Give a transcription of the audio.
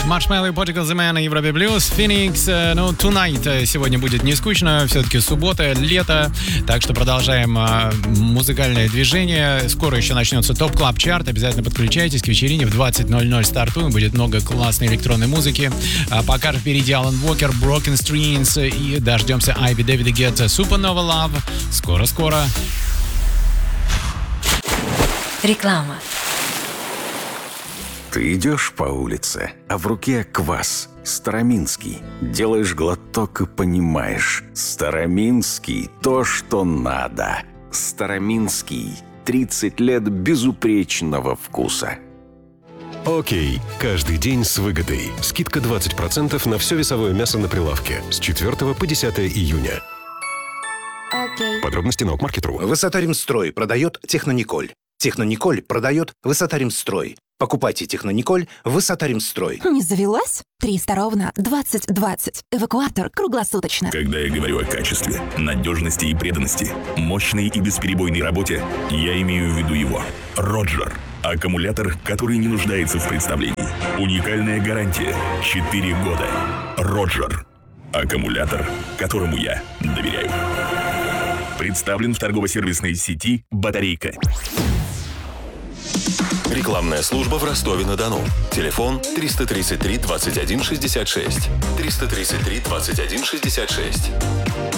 Marshmello и Portugal The Man на Европе Плюс. Phoenix, Tonight сегодня будет не скучно. Все-таки суббота, лето. Так что продолжаем музыкальное движение. Скоро еще начнется ТОП Клаб Чарт. Обязательно подключайтесь к вечерине. В 20:00 стартуем. Будет много классной электронной музыки. Пока же впереди Алан Уокер, Broken Strings. И дождемся Айви Дэвида Гетта, Supernova Love. Скоро-скоро. Реклама. Ты идешь по улице, а в руке квас. Староминский. Делаешь глоток и понимаешь. Староминский – то, что надо. Староминский. 30 лет безупречного вкуса. Окей. Каждый день с выгодой. Скидка 20% на все весовое мясо на прилавке. С 4 по 10 июня. Подробности на Окмаркет.ру. Высота-Ремстрой продает Технониколь. Технониколь продает Высота-Ремстрой. Покупайте Технониколь Высота-Ремстрой. Не завелась? 300 ровно 2020. Эвакуатор круглосуточно. Когда я говорю о качестве, надежности и преданности, мощной и бесперебойной работе, я имею в виду его. Роджер. Аккумулятор, который не нуждается в представлении. Уникальная гарантия. 4 года. Роджер. Аккумулятор, которому я доверяю. Представлен в торгово-сервисной сети «Батарейка». Рекламная служба в Ростове-на-Дону. Телефон 333 21 66. 333 21 66.